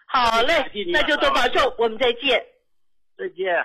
好嘞，那就多保重，我们再见。 再见。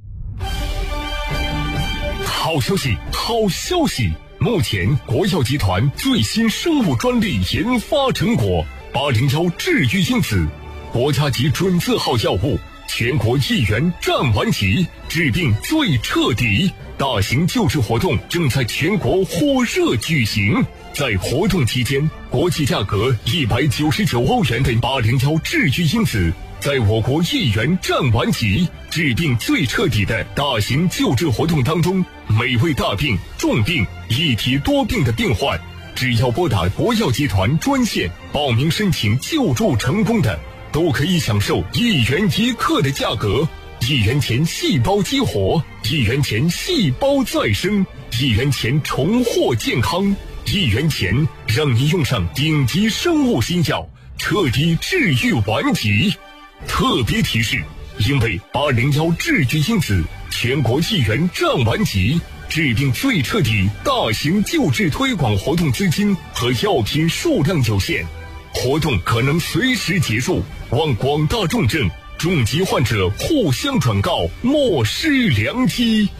好消息，好消息！目前国药集团最新生物专利研发成果801治愈因子，国家级准字号药物，全国1元占完级，治病最彻底。大型救治活动正在全国火热举行。在活动期间，国际价格199欧元的801治愈因子，在我国1元占完级，治病最彻底的大型救治活动当中，每位大病、重病、一体多病的病患，只要拨打国药集团专线报名申请救助成功的，都可以享受1元1克的价格，1元钱细胞激活，1元钱细胞再生，1元钱重获健康，1元钱让你用上顶级生物新药，彻底治愈顽疾。特别提示，因为801治愈因子全国1元占完级，治病最彻底大型救治推广活动资金和药品数量有限，活动可能随时结束，望广大重症、重疾患者互相转告，莫失良机。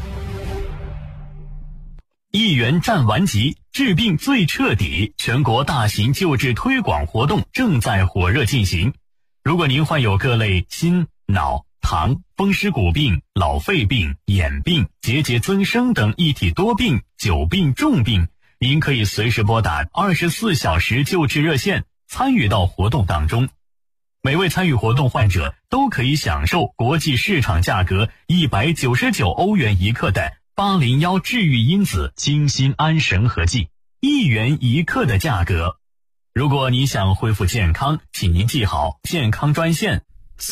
1元占完级，治病最彻底，全国大型救治推广活动正在火热进行。如果您患有各类心、脑、糖、风湿骨病、老肺病、眼病、结节增生等一体多病、久病重病，您可以随时拨打24小时救治热线，参与到活动当中。每位参与活动患者都可以享受国际市场价格199欧元1克的801治愈因子清心安神合剂，1元1克的价格。如果你想恢复健康，请您记好健康专线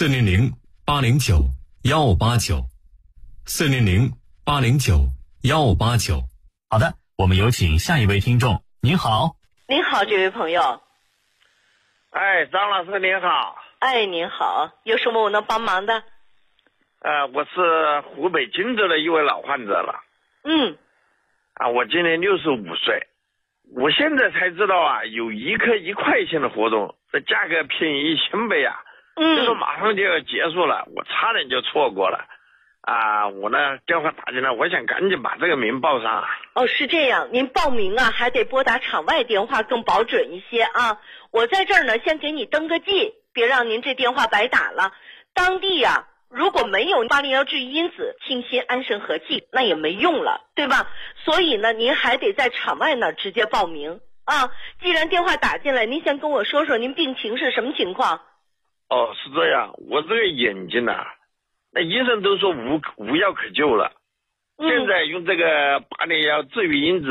400-809-159，400-809-159。好的，我们有请下一位听众。您好。 您好，这位朋友。 哎，张老师您好。 哎，您好，有什么我能帮忙的？ 我是湖北荆州的一位老患者了。我今年65岁。我现在才知道啊，有1克1块钱的活动，这价格便宜1000倍啊！就说马上就要结束了，我差点就错过了。我呢电话打进来，我想赶紧把这个名报上。 哦，是这样，您报名啊还得拨打场外电话更保准一些啊。我在这儿呢先给你登个记，别让您这电话白打了。当地啊如果没有801治愈因子清心安神合剂，那也没用了，对吧？所以呢您还得在场外那儿直接报名啊。既然电话打进来，您先跟我说说您病情是什么情况？ 哦，是这样，我这个眼睛啊，那医生都说无药可救了。现在用这个801治愈因子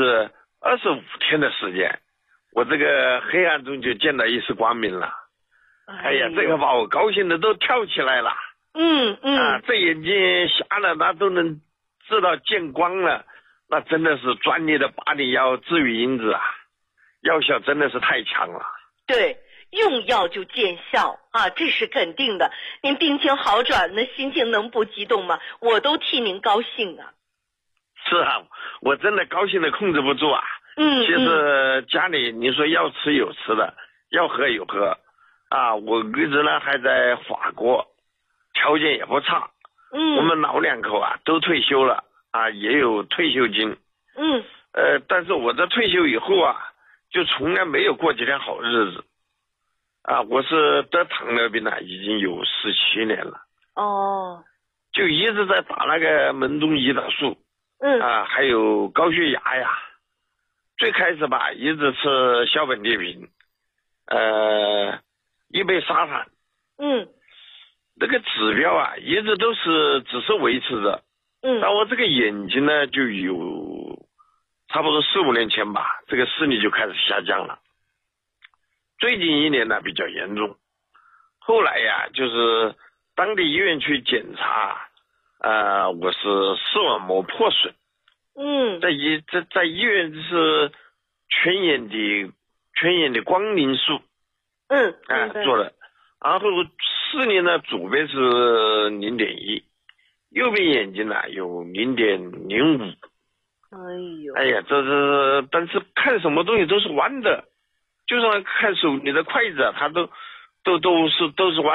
25天的时间，我这个黑暗中就见到一丝光明了。哎呀，这个把我高兴的都跳起来了。这眼睛瞎了，那都能知道见光了，那真的是专利的801治愈因子啊，药效真的是太强了。 对，用药就见效啊，这是肯定的。您病情好转，那心情能不激动吗？我都替您高兴啊。 是啊，我真的高兴的控制不住啊。其实家里你说要吃有吃的，要喝有喝啊。我儿子呢还在法国，条件也不差。我们老两口啊都退休了啊，也有退休金。但是我这退休以后啊，就从来没有过几天好日子啊。我是得糖尿病了，已经有17年了。就一直在打那个门中胰岛素。还有高血压呀。最开始吧，一直吃硝苯地平，一杯砂糖。那个指标啊，一直都是只是维持着。但我这个眼睛呢，就有差不多4-5年前吧，这个视力就开始下降了。最近1年呢比较严重，后来呀，就是当地医院去检查，我是视网膜破损。在医院是全眼的光凝素。做的。然后视力呢，左边是0.1，右边眼睛呢有0.05。哎呀，这是，但是看什么东西都是弯的，就算看手里的筷子啊，它都是弯